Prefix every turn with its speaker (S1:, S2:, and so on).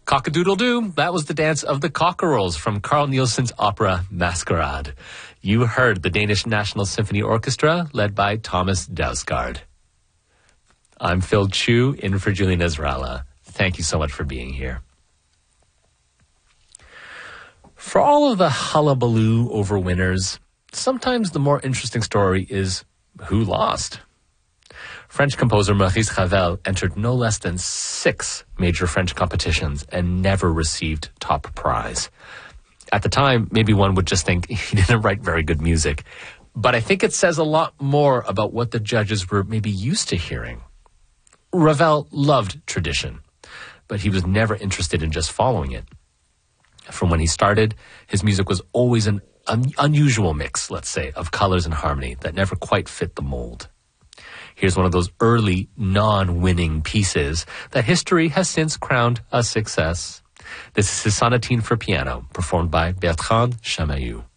S1: Cock-a-doodle-doo, that was the dance of the Cockerels from Carl Nielsen's opera Masquerade. You heard the Danish National Symphony Orchestra, led by Thomas Dausgaard. I'm Phil Chu, in for Julian Ezralla. Thank you so much for being here. For all of the hullabaloo over winners, sometimes the more interesting story is who lost. French composer Maurice Ravel entered no less than 6 major French competitions and never received top prize. At the time, maybe one would just think he didn't write very good music. But I think it says a lot more about what the judges were maybe used to hearing. Ravel loved tradition, but he was never interested in just following it. From when he started, his music was always an unusual mix, let's say, of colors and harmony that never quite fit the mold. Here's one of those early, non-winning pieces that history has since crowned a success. This is his sonatine for piano, performed by Bertrand Chamayou.